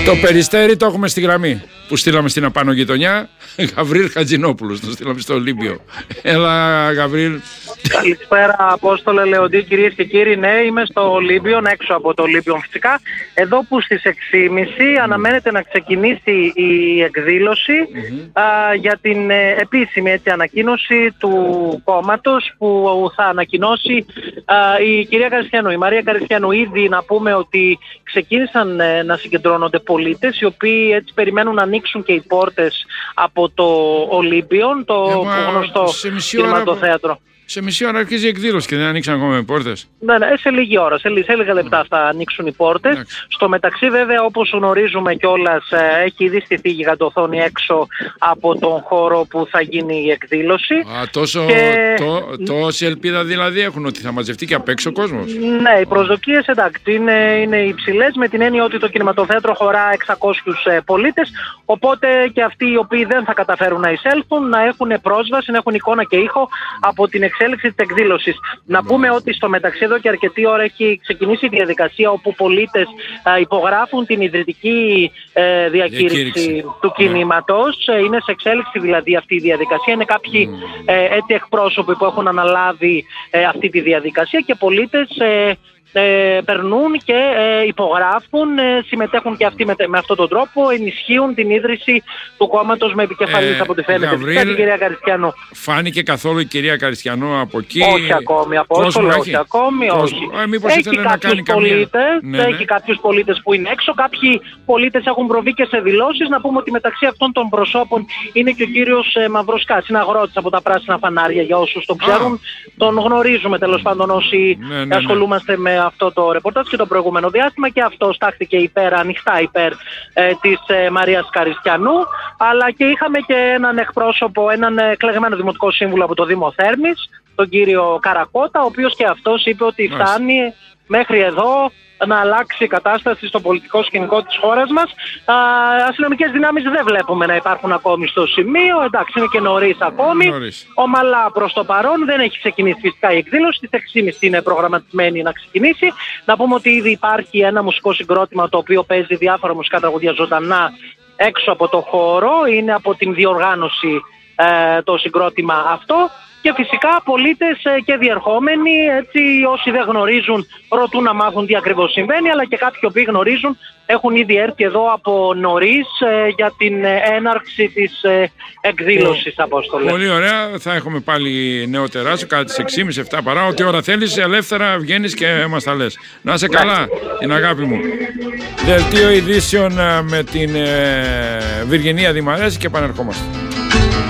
Το Περιστέρι το έχουμε στη γραμμή που στείλαμε στην απάνω γειτονιά. Γαβρίλ Χατζηνόπουλος, το στείλαμε στο Ολύμπιο. Έλα, Γαβρίλ. Καλησπέρα, Απόστολε, Λεοντή, κυρίες και κύριοι. Ναι, είμαι στο Ολύμπιο, έξω από το Ολύμπιο φυσικά. Εδώ που στις 6.30 αναμένεται να ξεκινήσει η εκδήλωση για την επίσημη ανακοίνωση του κόμματος που θα ανακοινώσει η κυρία Καριστιανού, η Μαρία Καριστιανού. Ήδη να πούμε ότι ξεκίνησαν να συγκεντρώνονται πολίτες οι οποίοι έτσι περιμένουν να ανοίξουν και οι πόρτες από το Ολύμπιον, το γνωστό κινηματοθέατρο. Σε μισή ώρα αρχίζει η εκδήλωση και δεν ανοίξαν ακόμα οι πόρτες. Ναι, σε λίγη ώρα, σε λίγα λεπτά θα ανοίξουν οι πόρτες. Στο μεταξύ βέβαια, όπως γνωρίζουμε κιόλας, έχει ήδη στηθεί γιγαντοθόνη έξω από τον χώρο που θα γίνει η εκδήλωση. Τόση ελπίδα δηλαδή έχουν ότι θα μαζευτεί και απ' έξω ο κόσμος. Ναι, οι προσδοκίες εντάξει είναι υψηλές, με την έννοια ότι το κινηματοθέατρο χωρά 600 πολίτες, οπότε και αυτοί οι οποίοι δεν θα καταφέρουν να εισέλθουν να έχουν πρόσβαση, να έχουν εικόνα και ήχο από την εξέλιξη της εκδήλωσης. Να πούμε ότι στο μεταξύ εδώ και αρκετή ώρα έχει ξεκινήσει η διαδικασία όπου πολίτες υπογράφουν την ιδρυτική διακήρυξη του κινήματος. Είναι σε εξέλιξη δηλαδή αυτή η διαδικασία. Είναι κάποιοι έτσι εκπρόσωποι που έχουν αναλάβει αυτή τη διαδικασία και πολίτες περνούν και υπογράφουν, συμμετέχουν και αυτοί με αυτόν τον τρόπο, ενισχύουν την ίδρυση του κόμματος με επικεφαλής από ό,τι φαίνεται. Γαβρίλ, την κυρία Καριστιανού. Φάνηκε καθόλου η κυρία Καριστιανού από εκεί? Όχι ακόμη, Απόστολο, όχι ακόμη, όχι. Έχει κάποιους πολίτες, έχει κάποιους πολίτες που είναι έξω, κάποιοι πολίτες έχουν προβεί και σε δηλώσεις. Να πούμε ότι μεταξύ αυτών των προσώπων είναι και ο κύριος Μαυροσκάς, είναι αγρότης από τα πράσινα φανάρια, για όσους το ξέρουν. Τον γνωρίζουμε τέλος πάντων όσοι ασχολούμαστε με αυτό το ρεπορτάζ και το προηγούμενο διάστημα, και αυτό στάχθηκε ανοιχτά υπέρ της Μαρίας Καριστιανού. Αλλά και είχαμε και έναν εκπρόσωπο, έναν εκλεγμένο δημοτικό σύμβουλο από το Δήμο Θέρμης, τον κύριο Καρακώτα, ο οποίος και αυτός είπε ότι φτάνει μέχρι εδώ να αλλάξει η κατάσταση στο πολιτικό σκηνικό της χώρας μας. Αστυνομικές δυνάμεις δεν βλέπουμε να υπάρχουν ακόμη στο σημείο. Εντάξει, είναι και νωρίς ακόμη. Ομαλά προς το παρόν, δεν έχει ξεκινήσει φυσικά η εκδήλωση. Στις 6.30 είναι προγραμματισμένη να ξεκινήσει. Να πούμε ότι ήδη υπάρχει ένα μουσικό συγκρότημα το οποίο παίζει διάφορα μουσικά τραγούδια ζωντανά έξω από το χώρο. Είναι από την διοργάνωση το συγκρότημα αυτό. Και φυσικά πολίτες και διερχόμενοι, έτσι, όσοι δεν γνωρίζουν ρωτούν να μάθουν τι ακριβώς συμβαίνει, αλλά και κάποιοι οποίοι γνωρίζουν έχουν ήδη έρθει εδώ από νωρίς για την έναρξη της εκδήλωσης, Απόστολε. Πολύ ωραία, θα έχουμε πάλι νεότερά σου, κατά τις 6.30-7 παρά, ό,τι ώρα θέλεις, ελεύθερα βγαίνεις και μας τα λες. Να είσαι καλά, την αγάπη μου. Δελτίο ειδήσεων με την Βυργινία Δημαρέση και επανερχόμαστε.